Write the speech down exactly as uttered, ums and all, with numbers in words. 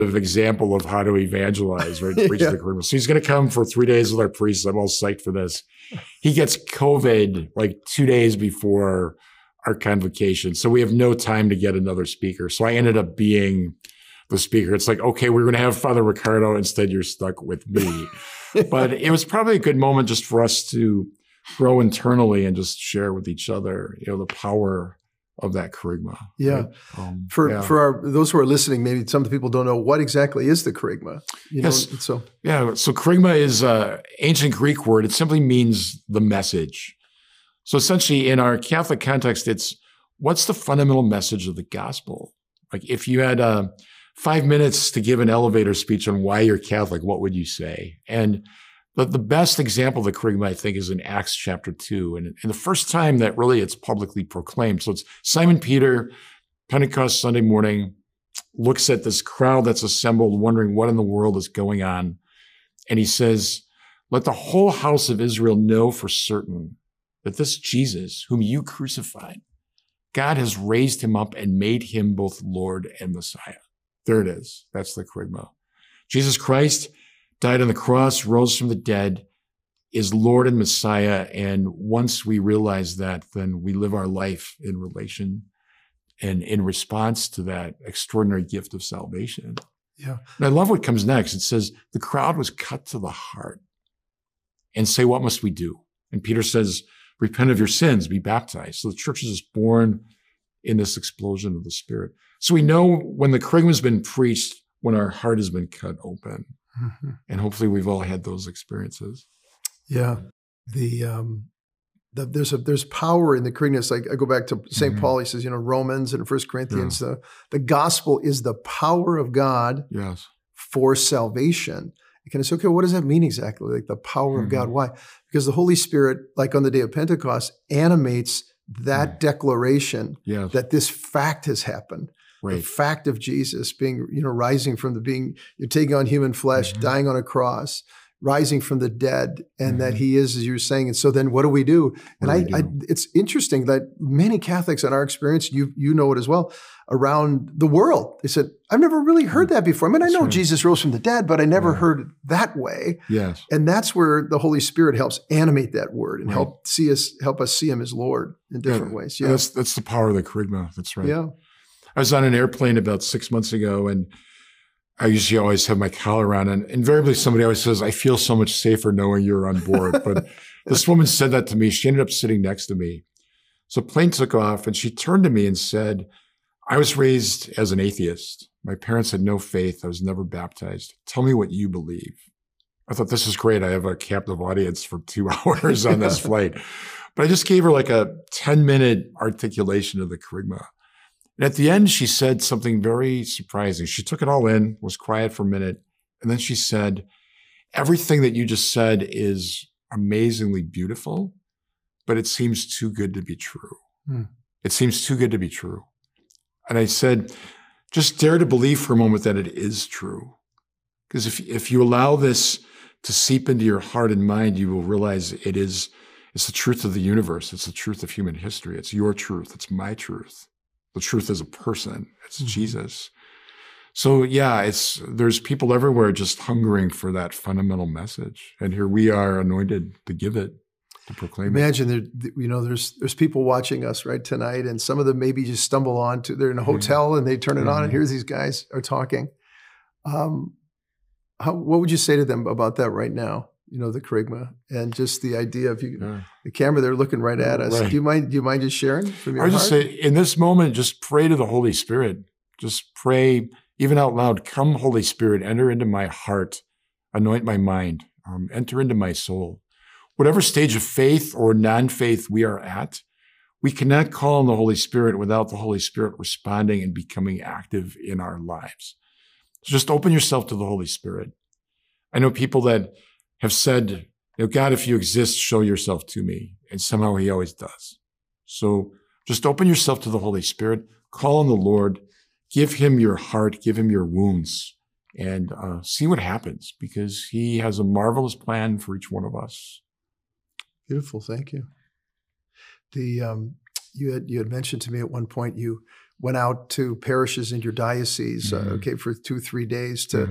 of example of how to evangelize, right? Preach Yeah. the Kerygma. So he's going to come for three days with our priests. I'm all psyched for this. He gets COVID like two days before our convocation. So we have no time to get another speaker. So I ended up being the speaker. It's like, okay, we're going to have Father Ricardo. Instead, you're stuck with me. But it was probably a good moment just for us to grow internally and just share with each other, you know, the power of that Kerygma. Yeah. Right? Um, for yeah. for our, those who are listening, maybe some people don't know what exactly is the Kerygma. You Yes. know, so Yeah. So Kerygma is an ancient Greek word. It simply means the message. So essentially, in our Catholic context, it's what's the fundamental message of the gospel? Like if you had uh, five minutes to give an elevator speech on why you're Catholic, what would you say? And the, the best example of the Kerygma, I think, is in Acts chapter two. And, and the first time that really it's publicly proclaimed. So it's Simon Peter, Pentecost Sunday morning, looks at this crowd that's assembled, wondering what in the world is going on. And he says, let the whole house of Israel know for certain that this Jesus, whom you crucified, God has raised him up and made him both Lord and Messiah. There it is. That's the Kerygma. Jesus Christ died on the cross, rose from the dead, is Lord and Messiah. And once we realize that, then we live our life in relation and in response to that extraordinary gift of salvation. yeah, And I love what comes next. It says, the crowd was cut to the heart and say, what must we do? And Peter says, repent of your sins, be baptized. So the church is just born in this explosion of the Spirit. So we know when the Kerygma has been preached, when our heart has been cut open. mm-hmm. And hopefully we've all had those experiences. yeah. The um, the there's a there's power in the Kerygma. It's like I go back to Saint Mhm. Paul. He says, you know, Romans and First Corinthians. The the gospel is the power of God Yes. for salvation. You kind of say, okay, what does that mean exactly? Like the power Mhm. of God. Why? Because the Holy Spirit, like on the day of Pentecost, animates that Mhm. declaration Yes. that this fact has happened. The Right. fact of Jesus being, you know, rising from the being, you're taking on human flesh, Mhm. dying on a cross, rising from the dead, and that Mhm. he is, as you were saying. And so then what do we do? What And do I, we I, do? it's interesting that many Catholics in our experience, you you know it as well, around the world, they said, I've never really heard that before. I mean, I That's know right. Jesus rose from the dead, but I never Yeah. heard it that way. Yes. And that's where the Holy Spirit helps animate that word and Right. help see us, help us see him as Lord in different Yeah. ways. And Yeah. That's, that's the power of the Kerygma. That's right. Yeah. I was on an airplane about six months ago, and I usually always have my collar on, and invariably somebody always says, I feel so much safer knowing you're on board. But this woman said that to me. She ended up sitting next to me. So plane took off, and she turned to me and said, I was raised as an atheist. My parents had no faith. I was never baptized. Tell me what you believe. I thought, this is great. I have a captive audience for two hours on this flight. But I just gave her like a ten minute articulation of the Kerygma. And at the end, she said something very surprising. She took it all in, was quiet for a minute. And then she said, everything that you just said is amazingly beautiful, but it seems too good to be true. Hmm. It seems too good to be true. And I said, just dare to believe for a moment that it is true. Because if, if you allow this to seep into your heart and mind, you will realize it is, it's the truth of the universe. It's the truth of human history. It's your truth. It's my truth. The truth is a person. It's Mm-hmm. Jesus. So yeah, it's, there's people everywhere just hungering for that fundamental message. And here we are anointed to give it, to proclaim it. Imagine there, you know, there's there's people watching us right tonight, and some of them maybe just stumble on to, they're in a hotel and they turn it on, and Mhm. here's these guys are talking. Um, how, what would you say to them about that right now? You know, the Kerygma and just the idea of you, Yeah. the camera, they're looking right at us. Right. Do you mind? Do you mind just sharing from your I heart? just say, in this moment, just pray to the Holy Spirit. Just pray, even out loud, come, Holy Spirit, enter into my heart, anoint my mind, um, enter into my soul. Whatever stage of faith or non-faith we are at, we cannot call on the Holy Spirit without the Holy Spirit responding and becoming active in our lives. So just open yourself to the Holy Spirit. I know people that have said, you know, God, if you exist, show yourself to me. And somehow he always does. So just open yourself to the Holy Spirit, call on the Lord, give him your heart, give him your wounds, and uh, see what happens, because he has a marvelous plan for each one of us. Beautiful, thank you. The um, you had you had mentioned to me at one point you went out to parishes in your diocese, Mhm. uh, okay, for two, three days to